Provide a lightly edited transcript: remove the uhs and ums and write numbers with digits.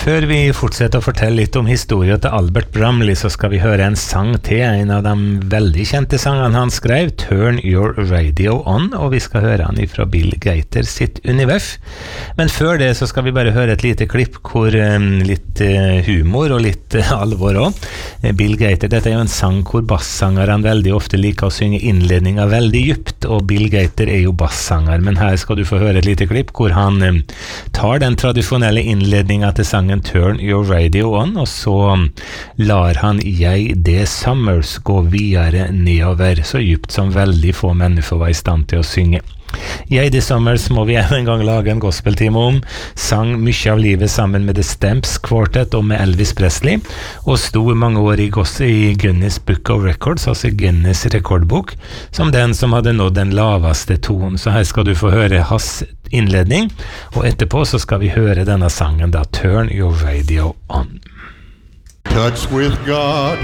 Før vi fortsetter å fortelle litt om historien til Albert Bramley, så skal vi høre en sang til, en av de veldig kjente sangene han skrev, Turn Your Radio On, og vi skal høre han ifra Bill Gaither sitt univers. Men før det så skal vi bare høre et lite klipp hvor litt humor og litt alvor også. Bill Gaither, dette er jo en sang hvor bassangerne veldig ofte liker å synge innledningen veldig dypt, og Bill Gaither er jo bassanger, men her skal du få høre et lite klipp hvor han tar den tradisjonelle innledningen til sangen Turn Your Radio On, og så lar han Jeg det Summers gå videre nedover, så dypt som veldig få mennesker var i stand til å synge. Jeg det Summers må vi en gang lage en gospeltime om, sang mye av livet sammen med The Stamps Quartet og med Elvis Presley, og sto mange år i Guinness Book of Records, altså Guinness rekordbok, som den som hadde nådd den laveste tonen. Så her skal du få høre hans innledning, og etterpå så skal vi høre denne sangen da, Turn Your Radio On. Touch with God.